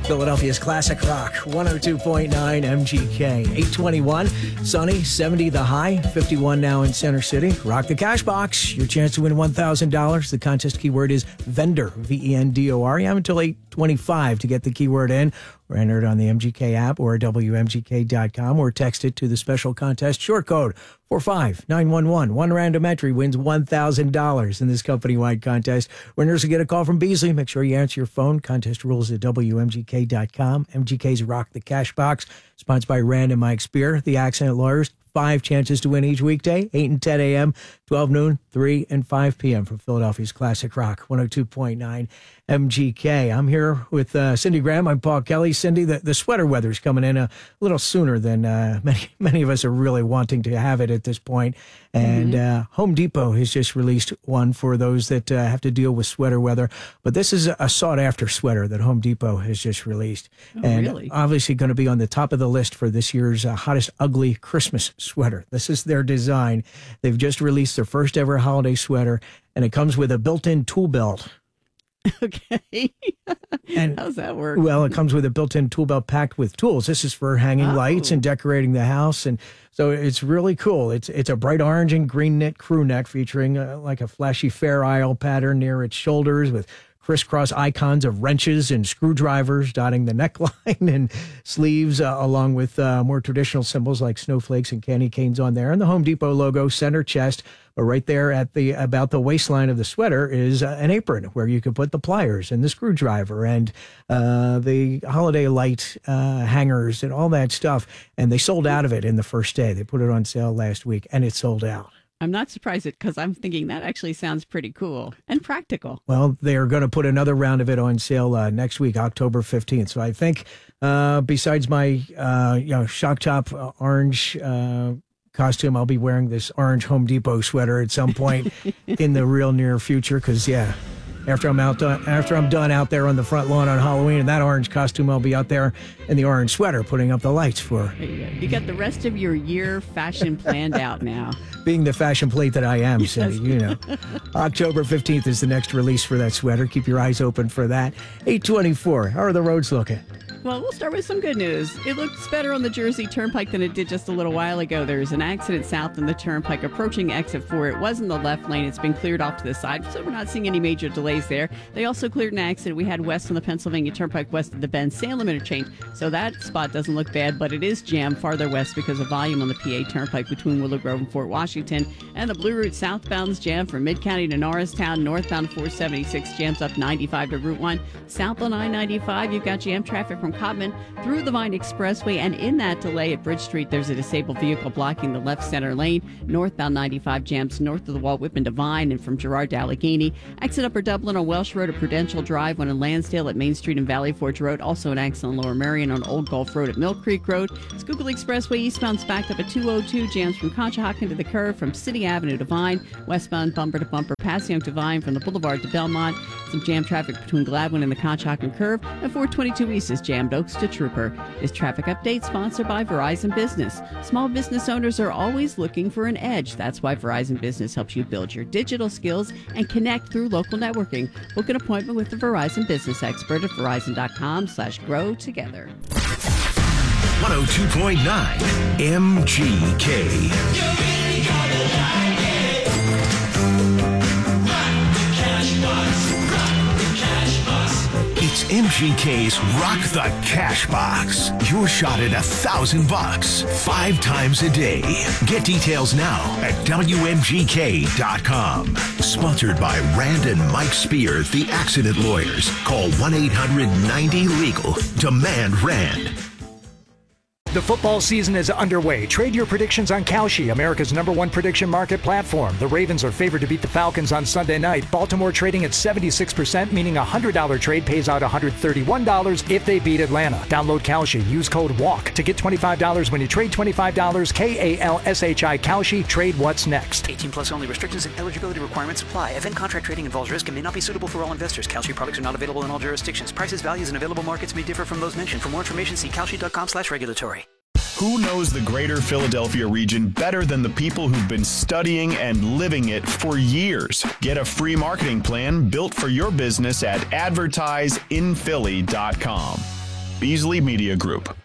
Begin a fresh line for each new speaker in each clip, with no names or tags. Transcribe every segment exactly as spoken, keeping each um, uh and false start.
Philadelphia's Classic Rock, one oh two point nine M G K. eight twenty-one, sunny, seventy the high, fifty-one now in Center City. Rock the Cash Box, your chance to win one thousand dollars. The contest keyword is vendor, V E N D O R. You have until eight twenty-five to get the keyword in, or enter it on the M G K app or W M G K dot com, or text it to the special contest short code four five nine one one. One random entry wins one thousand dollars in this company-wide contest. Winners will get a call from Beasley. Make sure you answer your phone. Contest rules at W M G K dot com. M G K's Rock the Cash Box, sponsored by Rand and Mike Spear, the Accent Lawyers. Five chances to win each weekday, eight and ten a.m., twelve noon, three and five p.m. from Philadelphia's Classic Rock, one oh two point nine M G K. I'm here with uh, Cindy Graham. I'm Paul Kelly. Cindy, the, the sweater weather's coming in a little sooner than uh, many many of us are really wanting to have it at this point. And mm-hmm. uh, Home Depot has just released one for those that uh, have to deal with sweater weather. But this is a, a sought-after sweater that Home Depot has just released.
Oh,
and
really?
Obviously going to be on the top of the list for this year's uh, hottest ugly Christmas sweater. This is their design. They've just released their first ever holiday sweater, and it comes with a built-in tool belt.
Okay.
And,
how's that work?
Well, it comes with a built-in tool belt packed with tools. This is for hanging
Oh.
lights and decorating the house, and so it's really cool. It's it's a bright orange and green knit crew neck featuring uh, like a flashy Fair Isle pattern near its shoulders, with crisscross icons of wrenches and screwdrivers dotting the neckline and sleeves, uh, along with uh, more traditional symbols like snowflakes and candy canes on there. And the Home Depot logo, center chest. But right there at the about the waistline of the sweater is uh, an apron where you can put the pliers and the screwdriver and uh, the holiday light uh, hangers and all that stuff. And they sold out of it in the first day. They put it on sale last week, and it sold out.
I'm not surprised because I'm thinking that actually sounds pretty cool and practical.
Well, they are going to put another round of it on sale uh, next week, October fifteenth. So I think uh, besides my uh, you know shock top uh, orange uh, costume, I'll be wearing this orange Home Depot sweater at some point in the real near future. Because yeah, after I'm out, uh, after I'm done out there on the front lawn on Halloween in that orange costume, I'll be out there in the orange sweater putting up the lights for.
There you go. You got the rest of your year fashion planned out now.
Being the fashion plate that I am,
Yes.
Cindy, you know. October fifteenth is the next release for that sweater. Keep your eyes open for that. eight twenty-four. How are the roads looking?
Well, we'll start with some good news. It looks better on the Jersey Turnpike than it did just a little while ago. There's an accident south in the Turnpike approaching exit four. It was in the left lane. It's been cleared off to the side, so we're not seeing any major delays there. They also cleared an accident we had west on the Pennsylvania Turnpike west of the Ben Salem interchange, so that spot doesn't look bad, but it is jammed farther west because of volume on the P A Turnpike between Willow Grove and Fort Washington. And the Blue Route southbound is jammed from Mid-County to Norristown. Northbound four seventy-six jams up ninety-five to Route one. South on I ninety-five, you've got jam traffic from Codman through the Vine Expressway, and in that delay at Bridge Street, there's a disabled vehicle blocking the left center lane. Northbound ninety-five jams north of the Walt Whitman to Vine and from Girard to Allegheny. Exit Upper Dublin on Welsh Road at Prudential Drive, one in Lansdale at Main Street and Valley Forge Road. Also an accident on Lower Marion on Old Gulf Road at Mill Creek Road. Schuylkill Expressway eastbound's backed up at two oh two, jams from Conshohocken to the curve from City Avenue to Vine. Westbound bumper to bumper, Passyunk to Vine from the Boulevard to Belmont. Some jam traffic between Gladwin and the Conshohocken curve. And four twenty-two east is jammed Oaks to Trooper. This traffic update sponsored by Verizon Business. Small business owners are always looking for an edge. That's why Verizon Business helps you build your digital skills and connect through local networking. Book an appointment with the Verizon Business expert at verizon.com slash grow together.
one oh two point nine M G K. You really gotta like it. Rock the Cash Box. Rock the Cash Box. It's M G K's Rock the Cash Box. Your shot at a thousand bucks five times a day. Get details now at W M G K dot com. Sponsored by Rand and Mike Spear, the Accident Lawyers. Call one eight hundred ninety legal. Demand Rand.
The football season is underway. Trade your predictions on Kalshi, America's number one prediction market platform. The Ravens are favored to beat the Falcons on Sunday night. Baltimore trading at seventy-six percent, meaning a one hundred dollars trade pays out one hundred thirty-one dollars if they beat Atlanta. Download Kalshi. Use code WALK to get twenty-five dollars when you trade twenty-five dollars. K A L S H I Kalshi. Trade what's next.
eighteen plus only. Restrictions and eligibility requirements apply. Event contract trading involves risk and may not be suitable for all investors. Kalshi products are not available in all jurisdictions. Prices, values, and available markets may differ from those mentioned. For more information, see kalshi.com slash regulatory.
Who knows the greater Philadelphia region better than the people who've been studying and living it for years? Get a free marketing plan built for your business at advertise in philly dot com. Beasley Media Group.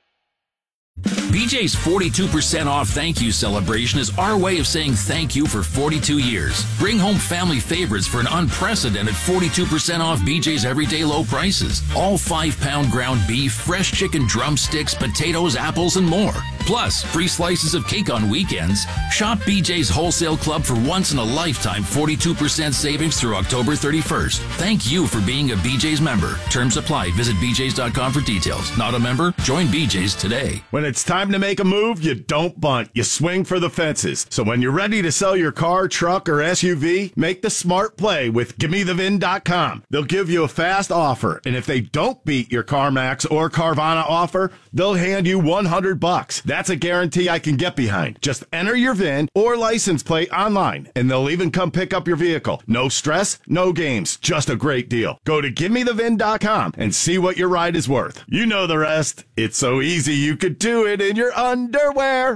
B J's forty-two percent off thank you celebration is our way of saying thank you for forty-two years. Bring home family favorites for an unprecedented forty-two percent off B J's everyday low prices. All five pound ground beef, fresh chicken drumsticks, potatoes, apples, and more. Plus, free slices of cake on weekends. Shop B J's Wholesale Club for once-in-a-lifetime forty-two percent savings through October thirty-first. Thank you for being a B J's member. Terms apply. Visit b j's dot com for details. Not a member? Join B J's today.
When it's time to make a move, you don't bunt. You swing for the fences. So when you're ready to sell your car, truck, or S U V, make the smart play with gimme the vin dot com. They'll give you a fast offer, and if they don't beat your CarMax or Carvana offer, they'll hand you one hundred bucks. That's a guarantee I can get behind. Just enter your V I N or license plate online, and they'll even come pick up your vehicle. No stress, no games, just a great deal. Go to gimme the vin dot com and see what your ride is worth. You know the rest. It's so easy you could do it in your underwear.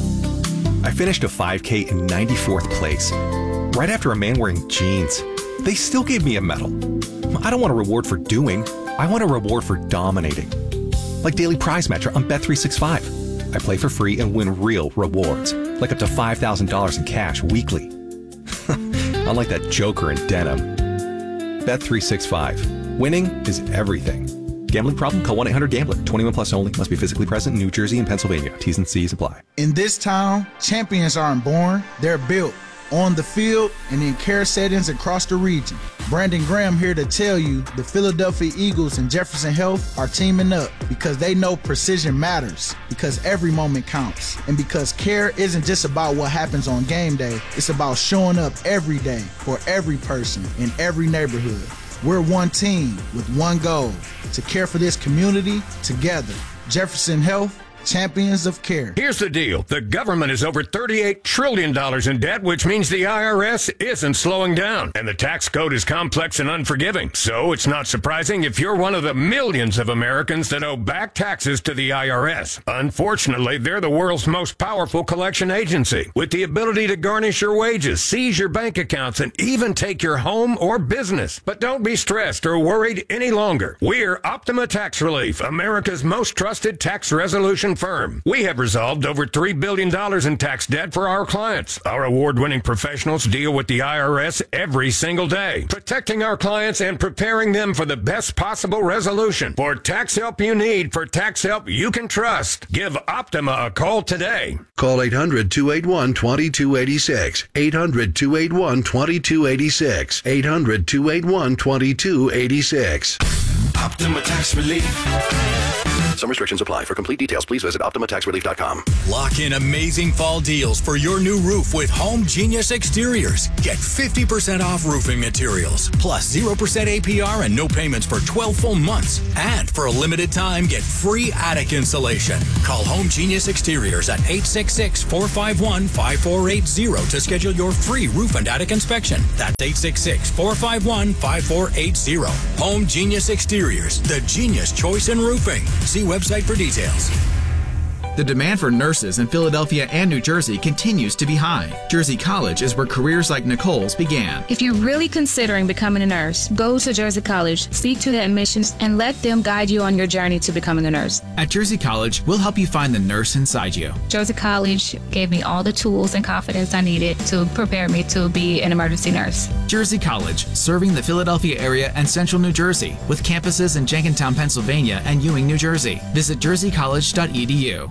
I finished a five K in ninety-fourth place, right after a man wearing jeans. They still gave me a medal. I don't want a reward for doing. I want a reward for dominating. Like Daily Prize Matcher on Bet three sixty-five. I play for free and win real rewards, like up to five thousand dollars in cash weekly. Unlike that joker in denim. Bet three sixty-five. Winning is everything. Gambling problem? Call one eight hundred gambler. twenty-one plus only. Must be physically present in New Jersey and Pennsylvania. T's and C's apply.
In this town, champions aren't born, they're built. On the field and in care settings across the region. Brandon Graham here to tell you the Philadelphia Eagles and Jefferson Health are teaming up because they know precision matters, because every moment counts, and because care isn't just about what happens on game day, it's about showing up every day for every person in every neighborhood. We're one team with one goal, to care for this community together. Jefferson Health, champions of care.
Here's the deal. The government is over thirty-eight trillion dollars in debt, which means the I R S isn't slowing down. And the tax code is complex and unforgiving. So it's not surprising if you're one of the millions of Americans that owe back taxes to the I R S. Unfortunately, they're the world's most powerful collection agency, with the ability to garnish your wages, seize your bank accounts, and even take your home or business. But don't be stressed or worried any longer. We're Optima Tax Relief, America's most trusted tax resolution firm. We have resolved over three billion dollars in tax debt for our clients. Our award-winning professionals deal with the I R S every single day, protecting our clients and preparing them for the best possible resolution. For tax help you need, for tax help you can trust, give Optima a call today.
Call eight hundred, two eight one, two two eight six. eight hundred, two eight one, two two eight six. eight hundred, two eight one, two two eight six.
Optima Tax Relief.
Some restrictions apply. For complete details, please visit optima tax relief dot com.
Lock in amazing fall deals for your new roof with Home Genius Exteriors. Get fifty percent off roofing materials, plus zero percent A P R and no payments for twelve full months. And for a limited time, get free attic insulation. Call Home Genius Exteriors at eight six six, four five one, five four eight zero to schedule your free roof and attic inspection. That's eight six six, four five one, five four eight zero. Home Genius Exteriors, the genius choice in roofing. See website for details.
The demand for nurses in Philadelphia and New Jersey continues to be high. Jersey College is where careers like Nicole's began.
If you're really considering becoming a nurse, go to Jersey College, speak to the admissions, and let them guide you on your journey to becoming a nurse.
At Jersey College, we'll help you find the nurse inside you.
Jersey College gave me all the tools and confidence I needed to prepare me to be an emergency nurse.
Jersey College, serving the Philadelphia area and central New Jersey, with campuses in Jenkintown, Pennsylvania and Ewing, New Jersey. Visit jersey college dot e d u.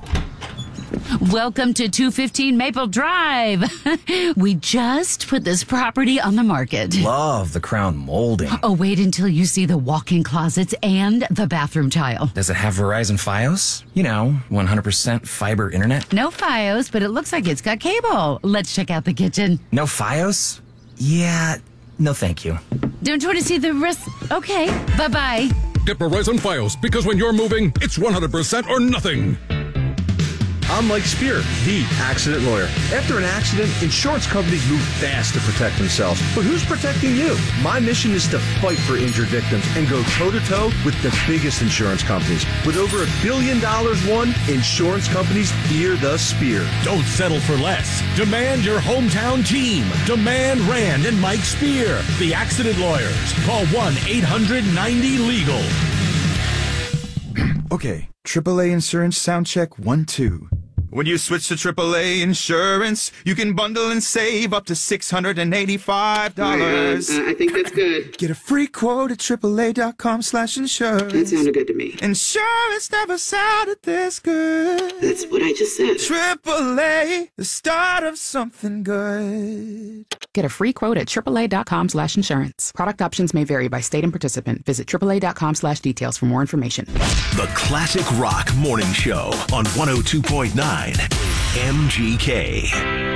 Welcome to two fifteen Maple Drive. We just put this property on the market.
Love the crown molding.
Oh, wait until you see the walk-in closets and the bathroom tile.
Does it have Verizon Fios? You know, one hundred percent fiber internet?
No Fios, but it looks like it's got cable. Let's check out the kitchen.
No Fios? Yeah, no thank you.
Don't you want to see the rest? Okay, bye-bye.
Get Verizon Fios, because when you're moving, it's one hundred percent or nothing.
I'm Mike Spear, the accident lawyer. After an accident, insurance companies move fast to protect themselves. But who's protecting you? My mission is to fight for injured victims and go toe-to-toe with the biggest insurance companies. With over a billion dollars won, insurance companies fear the spear.
Don't settle for less. Demand your hometown team. Demand Rand and Mike Spear, the accident lawyers. Call one eight hundred ninety legal.
Okay, triple A Insurance sound check one, two. When you switch to triple A Insurance, you can bundle and save up to six hundred eighty-five dollars.
Uh, I think that's good.
Get a free quote at triple A dot com slash insurance.
That sounded good to me.
Insurance never sounded this good.
That's what I just said.
triple A, the start of something good.
Get a free quote at triple A dot com slash insurance. Product options may vary by state and participant. Visit triple A dot com slash details for more information.
The Classic Rock Morning Show on one oh two point nine M G K.